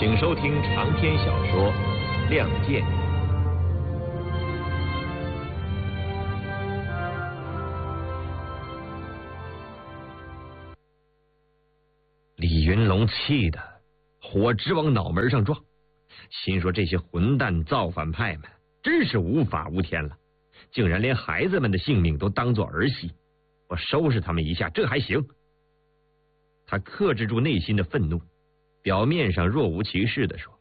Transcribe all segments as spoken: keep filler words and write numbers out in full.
请收听长篇小说《亮剑》。李云龙气得火直往脑门上撞，心说这些混蛋造反派们真是无法无天了，竟然连孩子们的性命都当作儿戏，我收拾他们一下这还行。他克制住内心的愤怒，表面上若无其事地说：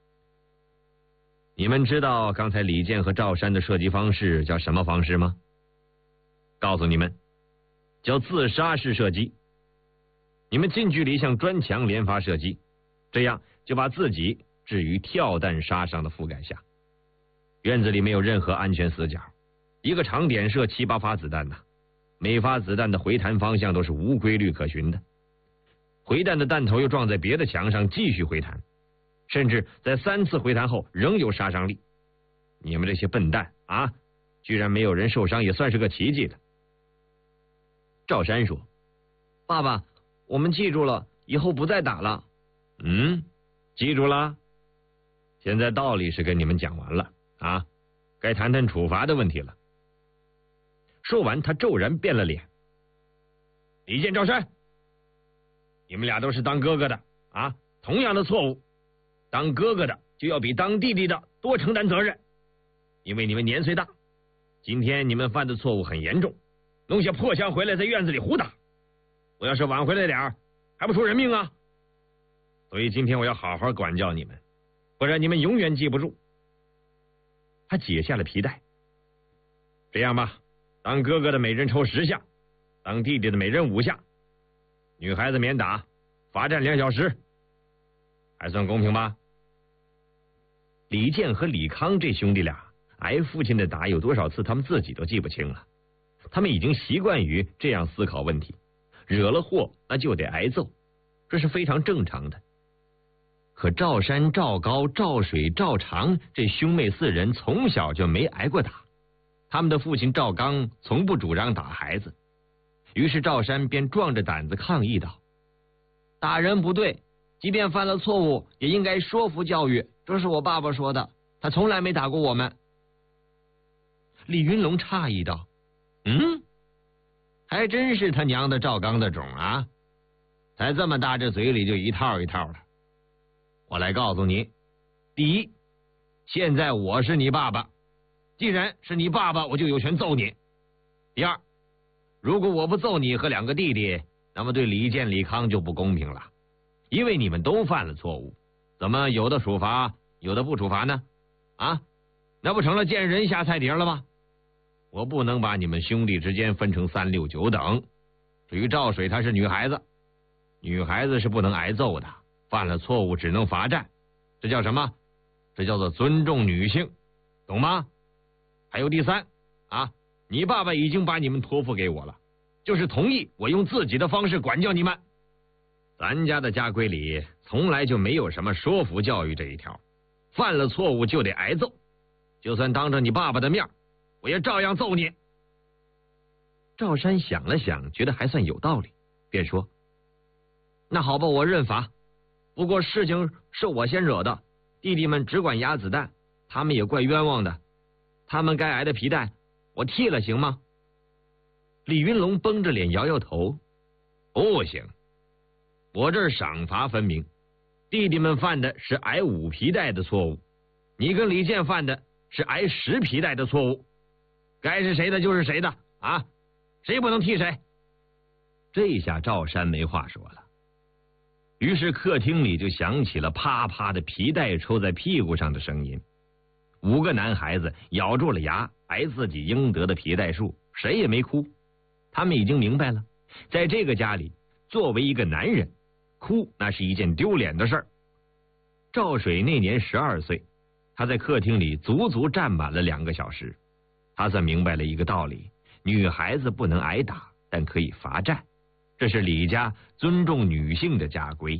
你们知道刚才李健和赵山的射击方式叫什么方式吗？告诉你们，叫自杀式射击。你们近距离向砖墙连发射击，这样就把自己置于跳弹杀伤的覆盖下。院子里没有任何安全死角，一个长点射七八发子弹呐、啊，每发子弹的回弹方向都是无规律可循的。回弹的弹头又撞在别的墙上继续回弹，甚至在三次回弹后仍有杀伤力。你们这些笨蛋啊，居然没有人受伤也算是个奇迹了。赵山说：爸爸，我们记住了，以后不再打了。嗯，记住了。现在道理是跟你们讲完了啊，该谈谈处罚的问题了。说完，他骤然变了脸。李健、赵山，你们俩都是当哥哥的啊，同样的错误，当哥哥的就要比当弟弟的多承担责任，因为你们年岁大。今天你们犯的错误很严重，弄下破枪回来在院子里胡打，我要是晚回来点儿，还不出人命啊！所以今天我要好好管教你们，不然你们永远记不住。他解下了皮带。这样吧，当哥哥的每人抽十下，当弟弟的每人五下，女孩子免打，罚站两小时，还算公平吧？李健和李康这兄弟俩挨父亲的打有多少次，他们自己都记不清了。他们已经习惯于这样思考问题，惹了祸那就得挨揍，这是非常正常的。可赵山、赵高、赵水、赵长这兄妹四人从小就没挨过打，他们的父亲赵刚从不主张打孩子。于是赵山便壮着胆子抗议道：打人不对，即便犯了错误也应该说服教育，这是我爸爸说的，他从来没打过我们。李云龙诧异道：嗯，还真是他娘的赵刚的种啊，才这么大，这嘴里就一套一套的。我来告诉你，第一，现在我是你爸爸，既然是你爸爸，我就有权揍你。第二，如果我不揍你和两个弟弟，那么对李健、李康就不公平了，因为你们都犯了错误，怎么有的处罚，有的不处罚呢？啊，那不成了见人下菜碟了吗？我不能把你们兄弟之间分成三六九等。至于赵水，她是女孩子，女孩子是不能挨揍的，犯了错误只能罚站，这叫什么？这叫做尊重女性，懂吗？还有第三啊，你爸爸已经把你们托付给我了，就是同意我用自己的方式管教你们。咱家的家规里从来就没有什么说服教育这一条，犯了错误就得挨揍，就算当着你爸爸的面，我也照样揍你。赵山想了想，觉得还算有道理，便说：那好吧，我认罚。不过事情是我先惹的，弟弟们只管压子弹，他们也怪冤枉的，他们该挨的皮带我剃了行吗？李云龙绷着脸摇摇头：不行，我这儿赏罚分明，弟弟们犯的是挨五皮带的错误，你跟李健犯的是挨十皮带的错误，该是谁的就是谁的啊，谁不能替谁。这下赵山没话说了。于是客厅里就响起了啪啪的皮带抽在屁股上的声音。五个男孩子咬住了牙，挨自己应得的皮带数，谁也没哭。他们已经明白了，在这个家里，作为一个男人，哭那是一件丢脸的事儿。赵水那年十二岁，他在客厅里足足站满了两个小时。他算明白了一个道理：女孩子不能挨打，但可以罚站。这是李家尊重女性的家规。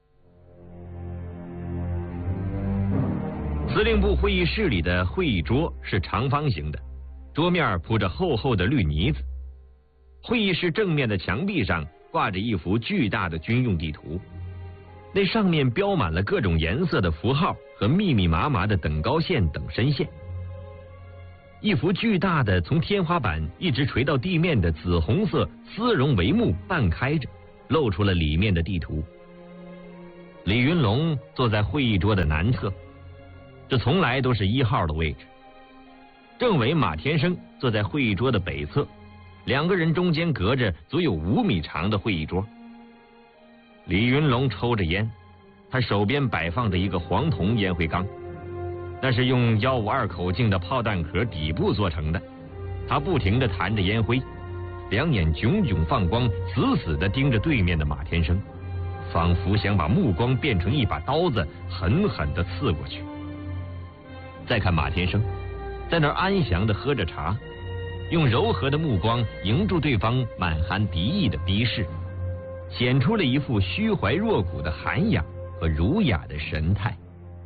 司令部会议室里的会议桌是长方形的，桌面铺着厚厚的绿呢子。会议室正面的墙壁上挂着一幅巨大的军用地图。 那上面标满了各种颜色的符号和密密麻麻的等高线等深线。一幅巨大的从天花板一直垂到地面的紫红色丝绒帷幕半开着，露出了里面的地图。李云龙坐在会议桌的南侧，这从来都是一号的位置。政委马天生坐在会议桌的北侧，两个人中间隔着足有五米长的会议桌。李云龙抽着烟，他手边摆放着一个黄铜烟灰缸，那是用幺五二口径的炮弹壳底部做成的。他不停地弹着烟灰，两眼炯炯放光，死死地盯着对面的马天生，仿佛想把目光变成一把刀子，狠狠地刺过去。再看马天生，在那儿安详地喝着茶，用柔和的目光迎住对方满含敌意的逼视，显出了一副虚怀若谷的涵养和儒雅的神态。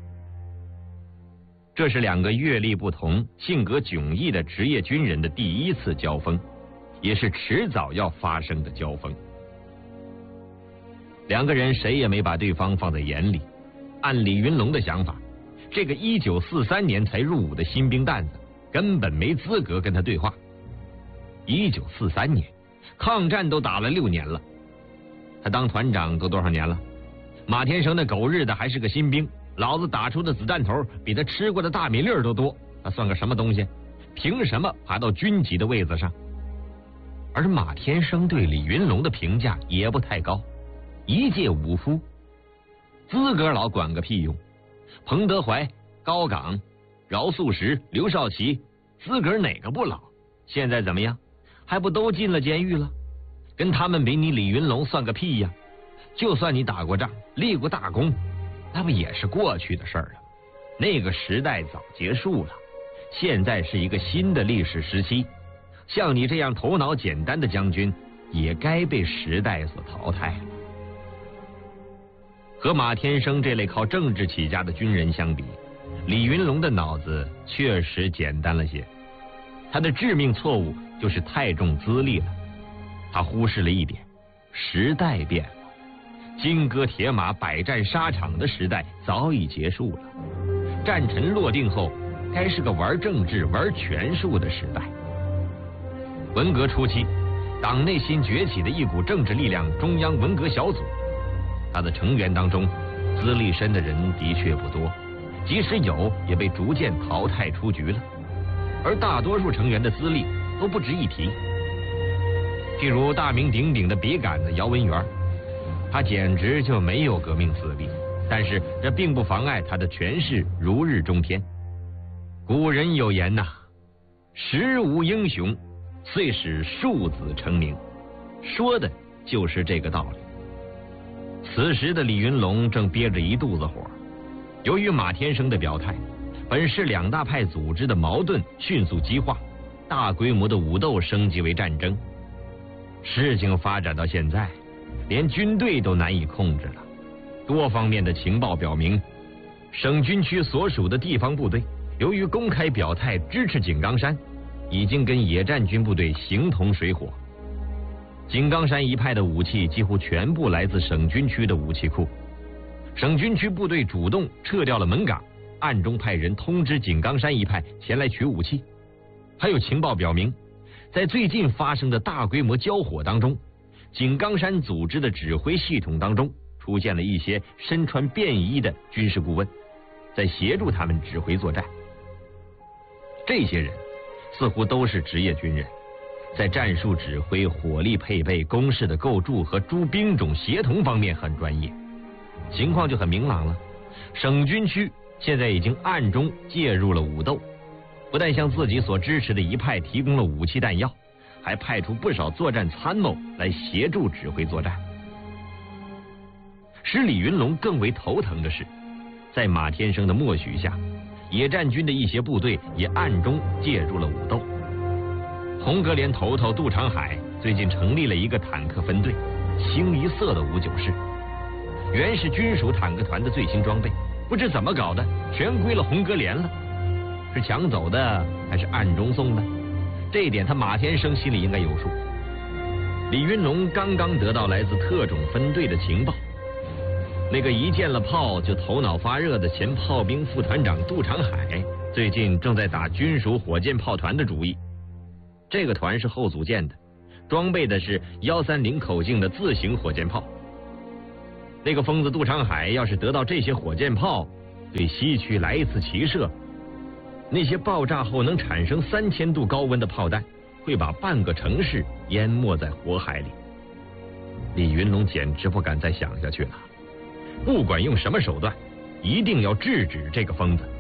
这是两个阅历不同、性格迥异的职业军人的第一次交锋，也是迟早要发生的交锋。两个人谁也没把对方放在眼里。按李云龙的想法，这个一九四三年才入伍的新兵蛋子根本没资格跟他对话。一九四三年，抗战都打了六年了，他当团长都多少年了？马天生的狗日的还是个新兵，老子打出的子弹头比他吃过的大米粒儿都多，他算个什么东西？凭什么爬到军级的位子上？而马天生对李云龙的评价也不太高，一介武夫，资格老管个屁用！彭德怀、高岗、饶漱石、刘少奇，资格哪个不老？现在怎么样？还不都进了监狱了？跟他们比，你李云龙算个屁呀！就算你打过仗，立过大功，那不也是过去的事儿了？那个时代早结束了，现在是一个新的历史时期。像你这样头脑简单的将军，也该被时代所淘汰了。和马天生这类靠政治起家的军人相比，李云龙的脑子确实简单了些。他的致命错误就是太重资历了。他忽视了一点，时代变了，金戈铁马、百战沙场的时代早已结束了。战尘落定后，该是个玩政治、玩权术的时代。文革初期，党内新崛起的一股政治力量——中央文革小组，它的成员当中，资历深的人的确不多，即使有，也被逐渐淘汰出局了。而大多数成员的资历都不值一提。譬如大名鼎鼎的笔杆子姚文元，他简直就没有革命资历，但是这并不妨碍他的权势如日中天。古人有言呐、啊，时无英雄，遂使庶子成名，说的就是这个道理。此时的李云龙正憋着一肚子火，由于马天生的表态，本市两大派组织的矛盾迅速激化，大规模的武斗升级为战争。事情发展到现在，连军队都难以控制了。多方面的情报表明，省军区所属的地方部队由于公开表态支持井冈山，已经跟野战军部队形同水火。井冈山一派的武器几乎全部来自省军区的武器库，省军区部队主动撤掉了门岗，暗中派人通知井冈山一派前来取武器。还有情报表明，在最近发生的大规模交火当中，井冈山组织的指挥系统当中出现了一些身穿便衣的军事顾问，在协助他们指挥作战。这些人似乎都是职业军人，在战术指挥、火力配备、工事的构筑和诸兵种协同方面很专业。情况就很明朗了，省军区现在已经暗中介入了武斗，不但向自己所支持的一派提供了武器弹药，还派出不少作战参谋来协助指挥作战。使李云龙更为头疼的是，在马天生的默许下，野战军的一些部队也暗中介入了武斗。红格连头头杜长海最近成立了一个坦克分队，清一色的五九式，原是军属坦克团的最新装备，不知怎么搞的，全归了红格连了。是抢走的还是暗中送的？这一点他马天生心里应该有数。李云龙刚刚得到来自特种分队的情报， 那个一见了炮就头脑发热的前炮兵副团长杜长海，最近正在打军属火箭炮团的主意。这个团是后组建的，装备的是幺三零口径的自行火箭炮。那个疯子杜长海要是得到这些火箭炮，对西区来一次齐射，那些爆炸后能产生三千度高温的炮弹，会把半个城市淹没在火海里。李云龙简直不敢再想下去了，不管用什么手段，一定要制止这个疯子。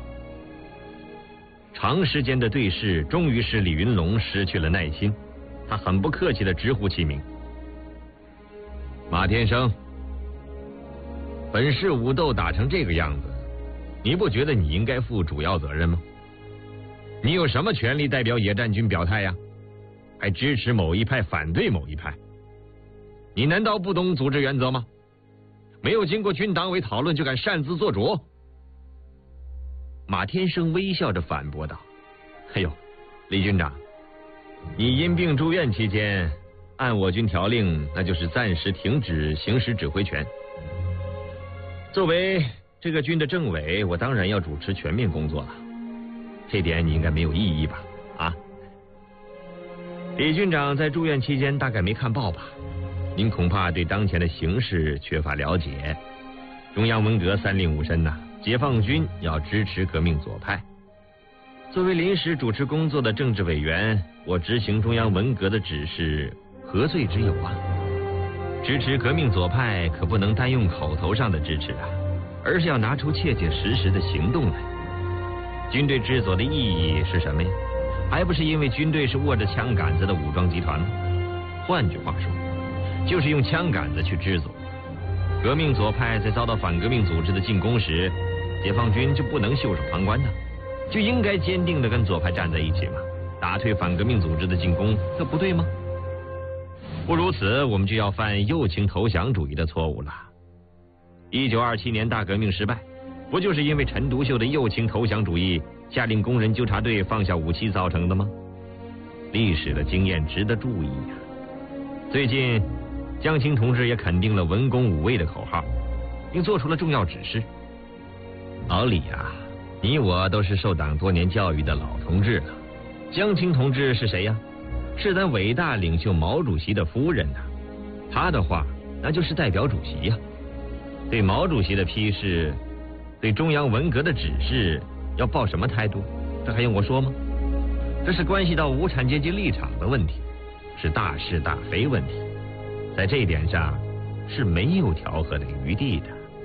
长时间的对视终于使李云龙失去了耐心，他很不客气地直呼其名：马天生。本市武斗打成这个样子，你不觉得你应该负主要责任吗？你有什么权利代表野战军表态呀？还支持某一派反对某一派？你难道不懂组织原则吗？没有经过军党委讨论就敢擅自做主？马天生微笑着反驳道：哎呦，李军长，你因病住院期间，按我军条令，那就是暂时停止行使指挥权。作为这个军的政委，我当然要主持全面工作了，这点你应该没有异议吧？啊，李军长在住院期间大概没看报吧？您恐怕对当前的形势缺乏了解。中央文革三令五申呐、啊，解放军要支持革命左派。作为临时主持工作的政治委员，我执行中央文革的指示，何罪之有啊？支持革命左派可不能单用口头上的支持啊，而是要拿出切切实实的行动来。军队治左的意义是什么呀？还不是因为军队是握着枪杆子的武装集团吗？换句话说，就是用枪杆子去治左。革命左派在遭到反革命组织的进攻时，解放军就不能袖手旁观呢，就应该坚定地跟左派站在一起嘛，打退反革命组织的进攻，这不对吗？不如此，我们就要犯右倾投降主义的错误了。一九二七年大革命失败，不就是因为陈独秀的右倾投降主义下令工人纠察队放下武器造成的吗？历史的经验值得注意呀、啊。最近，江青同志也肯定了文攻武卫的口号，并做出了重要指示。老李啊，你我都是受党多年教育的老同志了。江青同志是谁呀？是咱伟大领袖毛主席的夫人呐、啊，他的话那就是代表主席呀、啊。对毛主席的批示，对中央文革的指示，要抱什么态度？这还用我说吗？这是关系到无产阶级立场的问题，是大是大非问题，在这一点上是没有调和的余地的。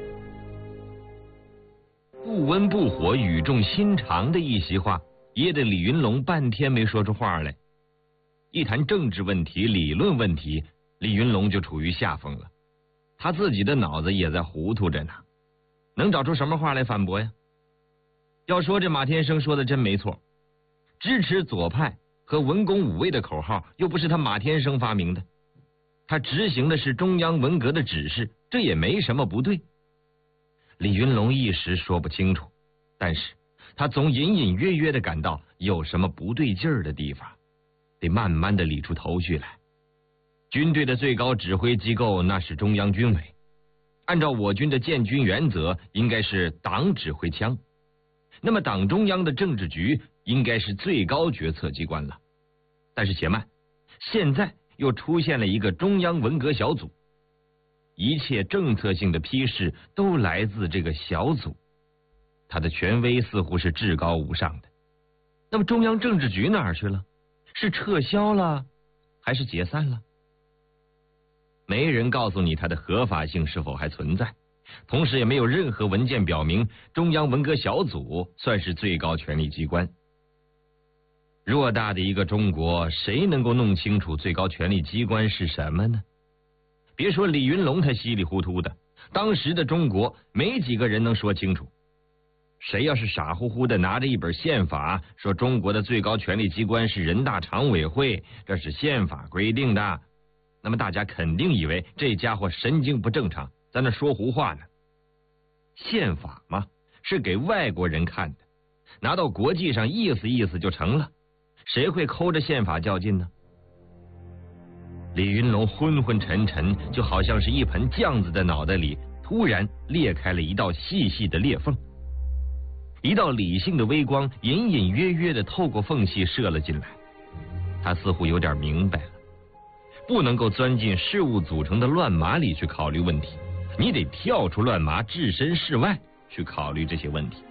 不温不火、语重心长的一席话，噎得李云龙半天没说出话来。一谈政治问题、理论问题，李云龙就处于下风了。他自己的脑子也在糊涂着呢，能找出什么话来反驳呀？要说这马天生说的真没错，支持左派和文攻武卫的口号又不是他马天生发明的，他执行的是中央文革的指示，这也没什么不对。李云龙一时说不清楚，但是他总隐隐约约地感到有什么不对劲儿的地方，得慢慢地理出头绪来。军队的最高指挥机构那是中央军委，按照我军的建军原则，应该是党指挥枪。那么党中央的政治局应该是最高决策机关了。但是且慢，现在又出现了一个中央文革小组，一切政策性的批示都来自这个小组，它的权威似乎是至高无上的。那么中央政治局哪儿去了？是撤销了，还是解散了？没人告诉你它的合法性是否还存在，同时也没有任何文件表明中央文革小组算是最高权力机关。偌大的一个中国，谁能够弄清楚最高权力机关是什么呢？别说李云龙他稀里糊涂的，当时的中国没几个人能说清楚。谁要是傻乎乎的拿着一本宪法说中国的最高权力机关是人大常委会，这是宪法规定的，那么大家肯定以为这家伙神经不正常，在那说胡话呢。宪法嘛，是给外国人看的，拿到国际上意思意思就成了，谁会抠着宪法较劲呢？李云龙昏昏沉沉，就好像是一盆酱子在脑袋里，突突然裂开了一道细细的裂缝，一道理性的微光隐隐约约的透过缝隙射了进来。他似乎有点明白了，不能够钻进事物组成的乱麻里去考虑问题，你得跳出乱麻，置身事外去考虑这些问题。